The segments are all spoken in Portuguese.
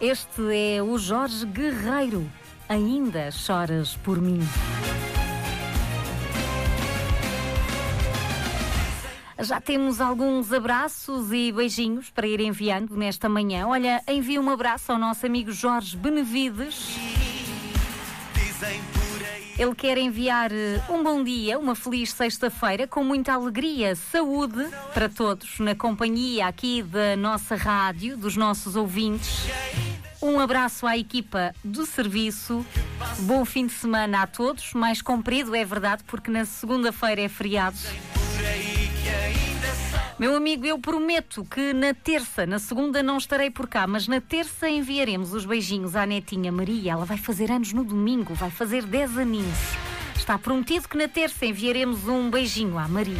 Este é o Jorge Guerreiro. Ainda choras por mim. Já temos alguns abraços e beijinhos para ir enviando nesta manhã. Olha, envio um abraço ao nosso amigo Jorge Benevides. Ele quer enviar um bom dia, uma feliz sexta-feira, com muita alegria, saúde para todos, na companhia aqui da nossa rádio, dos nossos ouvintes. Um abraço à equipa do serviço. Bom fim de semana a todos. Mais comprido, é verdade, porque na segunda-feira é feriado. Meu amigo, eu prometo que na terça, na segunda não estarei por cá, mas na terça enviaremos os beijinhos à netinha Maria. Ela vai fazer anos no domingo, vai fazer 10 aninhos. Está prometido que na terça enviaremos um beijinho à Maria.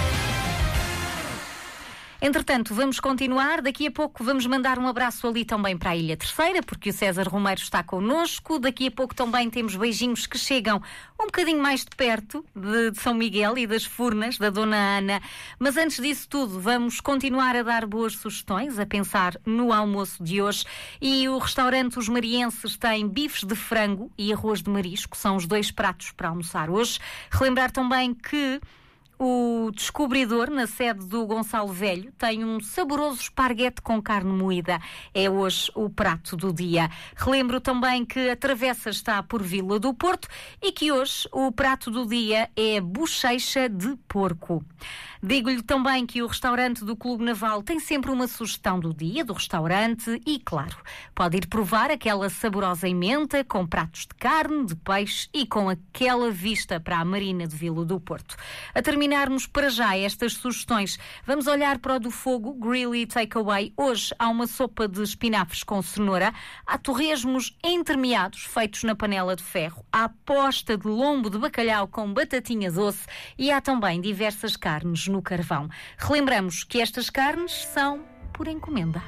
Entretanto, vamos continuar. Daqui a pouco vamos mandar um abraço ali também para a Ilha Terceira, porque o César Romeiro está connosco. Daqui a pouco também temos beijinhos que chegam um bocadinho mais de perto de São Miguel e das Furnas, da Dona Ana. Mas antes disso tudo, vamos continuar a dar boas sugestões, a pensar no almoço de hoje. E o restaurante Os Marienses tem bifes de frango e arroz de marisco. São os 2 pratos para almoçar hoje. Relembrar também que o Descobridor, na sede do Gonçalo Velho, tem um saboroso esparguete com carne moída. É hoje o prato do dia. Relembro também que a travessa está por Vila do Porto e que hoje o prato do dia é bochecha de porco. Digo-lhe também que o restaurante do Clube Naval tem sempre uma sugestão do dia, do restaurante, e, claro, pode ir provar aquela saborosa emenda com pratos de carne, de peixe e com aquela vista para a Marina de Vila do Porto. A terminarmos para já estas sugestões, vamos olhar para o do Fogo, Grill e Takeaway. Hoje há uma sopa de espinafres com cenoura, há torresmos entremeados feitos na panela de ferro, há posta de lombo de bacalhau com batatinha doce e há também diversas carnes no carvão. Relembramos que estas carnes são por encomenda.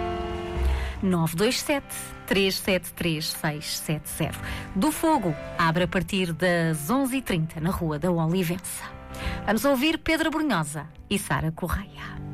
927-373-670. Do Fogo abre a partir das 11h30 na Rua da Olivença. Vamos ouvir Pedro Brunhosa e Sara Correia.